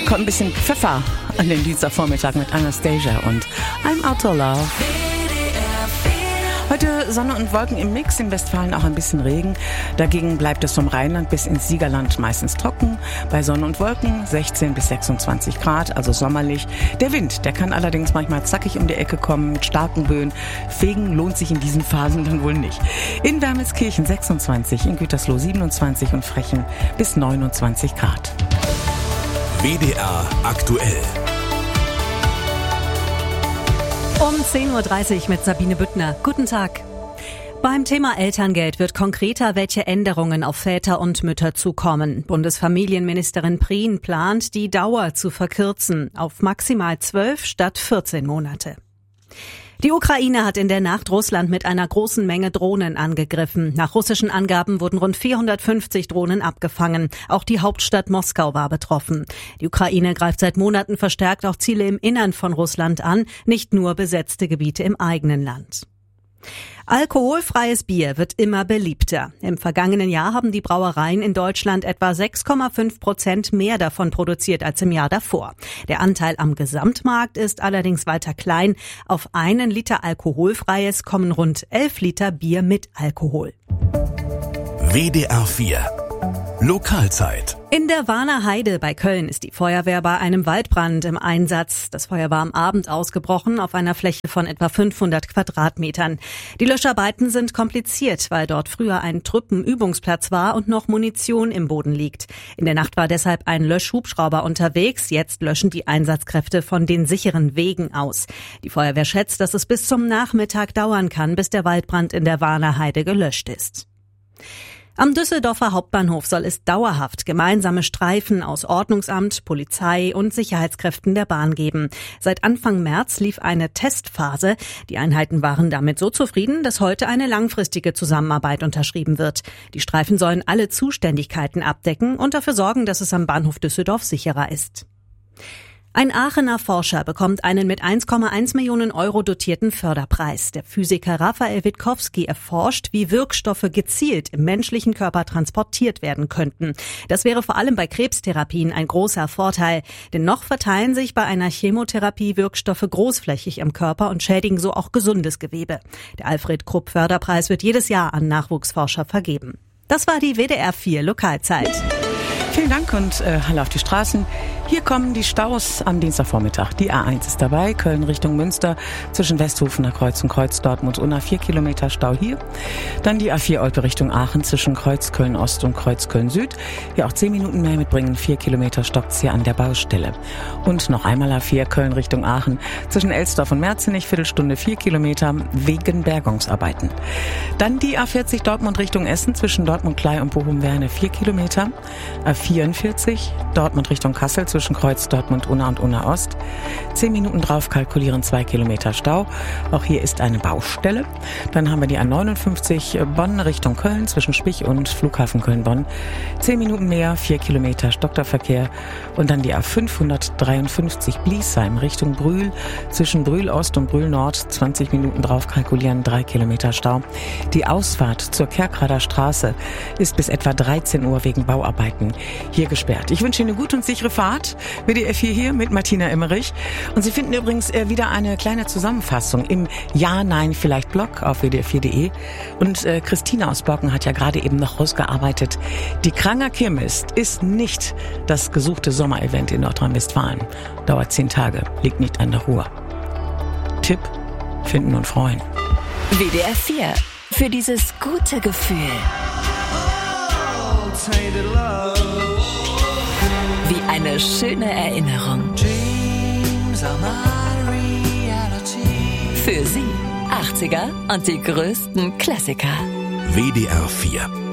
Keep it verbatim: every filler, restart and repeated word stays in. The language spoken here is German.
Kommt ein bisschen Pfeffer an den Dienstagvormittag mit Anastasia und I'm Out of Love. Heute Sonne und Wolken im Mix, in Westfalen auch ein bisschen Regen. Dagegen bleibt es vom Rheinland bis ins Siegerland meistens trocken. Bei Sonne und Wolken sechzehn bis sechsundzwanzig Grad, also sommerlich. Der Wind, der kann allerdings manchmal zackig um die Ecke kommen mit starken Böen. Fegen lohnt sich in diesen Phasen dann wohl nicht. In Wermelskirchen sechsundzwanzig, in Gütersloh siebenundzwanzig und Frechen bis neunundzwanzig Grad. W D R aktuell. Um zehn Uhr dreißig mit Sabine Büttner. Guten Tag. Beim Thema Elterngeld wird konkreter, welche Änderungen auf Väter und Mütter zukommen. Bundesfamilienministerin Prien plant, die Dauer zu verkürzen auf maximal zwölf statt vierzehn Monate. Die Ukraine hat in der Nacht Russland mit einer großen Menge Drohnen angegriffen. Nach russischen Angaben wurden rund vierhundertfünfzig Drohnen abgefangen. Auch die Hauptstadt Moskau war betroffen. Die Ukraine greift seit Monaten verstärkt auch Ziele im Innern von Russland an, nicht nur besetzte Gebiete im eigenen Land. Alkoholfreies Bier wird immer beliebter. Im vergangenen Jahr haben die Brauereien in Deutschland etwa sechs Komma fünf Prozent mehr davon produziert als im Jahr davor. Der Anteil am Gesamtmarkt ist allerdings weiter klein. Auf einen Liter alkoholfreies kommen rund elf Liter Bier mit Alkohol. W D R vier Lokalzeit. In der Warner Heide bei Köln ist die Feuerwehr bei einem Waldbrand im Einsatz. Das Feuer war am Abend ausgebrochen auf einer Fläche von etwa fünfhundert Quadratmetern. Die Löscharbeiten sind kompliziert, weil dort früher ein Truppenübungsplatz war und noch Munition im Boden liegt. In der Nacht war deshalb ein Löschhubschrauber unterwegs. Jetzt löschen die Einsatzkräfte von den sicheren Wegen aus. Die Feuerwehr schätzt, dass es bis zum Nachmittag dauern kann, bis der Waldbrand in der Warner Heide gelöscht ist. Am Düsseldorfer Hauptbahnhof soll es dauerhaft gemeinsame Streifen aus Ordnungsamt, Polizei und Sicherheitskräften der Bahn geben. Seit Anfang März lief eine Testphase. Die Einheiten waren damit so zufrieden, dass heute eine langfristige Zusammenarbeit unterschrieben wird. Die Streifen sollen alle Zuständigkeiten abdecken und dafür sorgen, dass es am Bahnhof Düsseldorf sicherer ist. Ein Aachener Forscher bekommt einen mit eins Komma eins Millionen Euro dotierten Förderpreis. Der Physiker Raphael Witkowski erforscht, wie Wirkstoffe gezielt im menschlichen Körper transportiert werden könnten. Das wäre vor allem bei Krebstherapien ein großer Vorteil, denn noch verteilen sich bei einer Chemotherapie Wirkstoffe großflächig im Körper und schädigen so auch gesundes Gewebe. Der Alfred-Krupp-Förderpreis wird jedes Jahr an Nachwuchsforscher vergeben. Das war die W D R vier Lokalzeit. Vielen Dank und äh, Hallo auf die Straßen. Hier kommen die Staus am Dienstagvormittag. Die A eins ist dabei, Köln Richtung Münster, zwischen Westhofener Kreuz und Kreuz Dortmund-Unna, vier Kilometer Stau hier. Dann die A vier Olpe Richtung Aachen, zwischen Kreuz Köln-Ost und Kreuz Köln-Süd. Hier auch zehn Minuten mehr mitbringen, vier Kilometer stockt's hier an der Baustelle. Und noch einmal A vier Köln Richtung Aachen, zwischen Elsdorf und Merzenich, Viertelstunde, vier Kilometer, wegen Bergungsarbeiten. Dann die A vierzig Dortmund Richtung Essen, zwischen Dortmund-Klei und Bochum-Werne, vier Kilometer. A vierundvierzig Dortmund Richtung Kassel, zwischen Kreuz Dortmund-Unna und Unna-Ost. Zehn Minuten drauf kalkulieren, zwei Kilometer Stau. Auch hier ist eine Baustelle. Dann haben wir die A neunundfünfzig Bonn Richtung Köln, zwischen Spich und Flughafen Köln-Bonn. Zehn Minuten mehr, vier Kilometer Stockterverkehr. Und dann die A fünfhundertdreiundfünfzig Bliesheim Richtung Brühl, zwischen Brühl-Ost und Brühl-Nord. zwanzig Minuten drauf kalkulieren, drei Kilometer Stau. Die Ausfahrt zur Kerkrader Straße ist bis etwa dreizehn Uhr wegen Bauarbeiten hier gesperrt. Ich wünsche Ihnen eine gute und sichere Fahrt. W D R vier hier mit Martina Emmerich. Und Sie finden übrigens äh, wieder eine kleine Zusammenfassung im Ja-Nein-Vielleicht-Blog auf w d r vier punkt de. Und äh, Christina aus Borken hat ja gerade eben noch rausgearbeitet. Die Kranger Kirmes ist nicht das gesuchte Sommerevent in Nordrhein-Westfalen. Dauert zehn Tage, liegt nicht an der Ruhr. Tipp, finden und freuen. W D R vier. Für dieses gute Gefühl. Wie eine schöne Erinnerung. Für Sie achtziger und die größten Klassiker. W D R vier